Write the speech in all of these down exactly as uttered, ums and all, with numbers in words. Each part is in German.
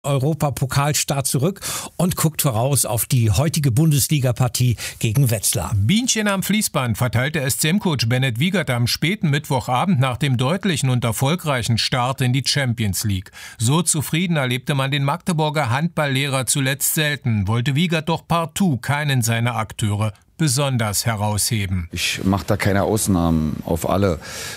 Europapokalstart zurück und guckt voraus auf die heutige Bundesliga-Partie gegen Wetzlar. Bienchen am Fließband verteilte S C M-Coach Bennett Wiegert am späten Mittwochabend nach dem deutlichen und erfolgreichen Start in die Champions League. So zufrieden erlebte man den Magdeburger Handballlehrer zuletzt selten, wollte Wiegert doch partout keinen seiner Akteure besonders herausheben. Ich mache da keine Ausnahmen auf alle.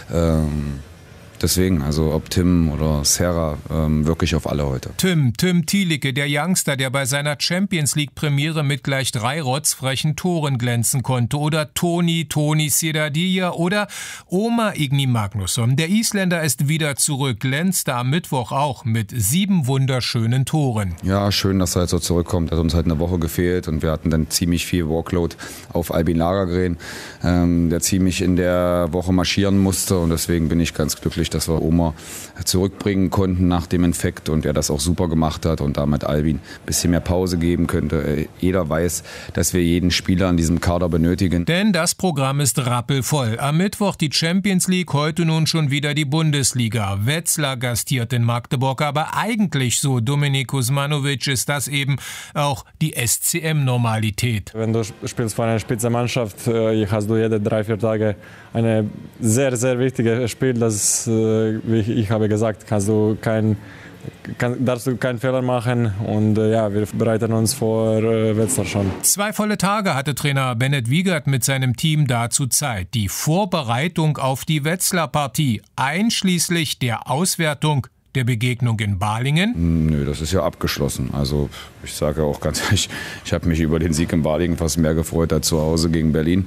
Ähm Deswegen, also ob Tim oder Serra, ähm, wirklich auf alle heute. Tim, Tim Thielicke, der Youngster, der bei seiner Champions League Premiere mit gleich drei rotzfrechen Toren glänzen konnte. Oder Toni, Toni Sedadilla oder Omar Igni Magnusson. Der Isländer ist wieder zurück, glänzte am Mittwoch auch mit sieben wunderschönen Toren. Ja, schön, dass er jetzt so zurückkommt. Er hat uns halt eine Woche gefehlt und wir hatten dann ziemlich viel Workload auf Albin Lagergren, ähm, der ziemlich in der Woche marschieren musste und deswegen bin ich ganz glücklich, dass wir Omar zurückbringen konnten nach dem Infekt und er das auch super gemacht hat und damit Albin ein bisschen mehr Pause geben könnte. Jeder weiß, dass wir jeden Spieler in diesem Kader benötigen. Denn das Programm ist rappelvoll. Am Mittwoch die Champions League, heute nun schon wieder die Bundesliga. Wetzlar gastiert in Magdeburg, aber eigentlich, so Dominik Kuzmanovic, ist das eben auch die S C M-Normalität. Wenn du spielst für eine Spitzenmannschaft, hast du jede drei, vier Tage ein sehr, sehr wichtiges Spiel, das wie ich habe gesagt, kannst du kein, kann, darfst du keinen Fehler machen und äh, ja, wir bereiten uns vor äh, Wetzlar schon. Zwei volle Tage hatte Trainer Bennett Wiegert mit seinem Team dazu Zeit. Die Vorbereitung auf die Wetzlar-Partie, einschließlich der Auswertung der Begegnung in Balingen? Nö, das ist ja abgeschlossen. Also ich sage auch ganz ehrlich, ich habe mich über den Sieg in Balingen fast mehr gefreut als zu Hause gegen Berlin,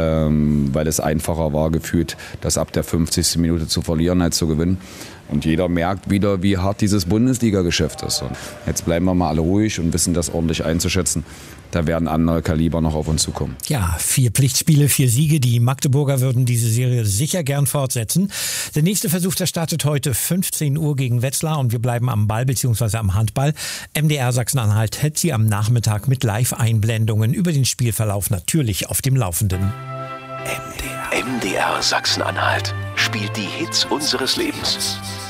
ähm, weil es einfacher war gefühlt, das ab der fünfzigsten Minute zu verlieren als zu gewinnen. Und jeder merkt wieder, wie hart dieses Bundesliga-Geschäft ist. Und jetzt bleiben wir mal alle ruhig und wissen das ordentlich einzuschätzen. Da werden andere Kaliber noch auf uns zukommen. Ja, vier Pflichtspiele, vier Siege. Die Magdeburger würden diese Serie sicher gern fortsetzen. Der nächste Versuch, der startet heute fünfzehn Uhr gegen Wetzlar und wir bleiben am Ball bzw. am Handball. M D R Sachsen-Anhalt hält Sie am Nachmittag mit Live-Einblendungen über den Spielverlauf natürlich auf dem Laufenden. M D R, M D R Sachsen-Anhalt spielt die Hits unseres Lebens.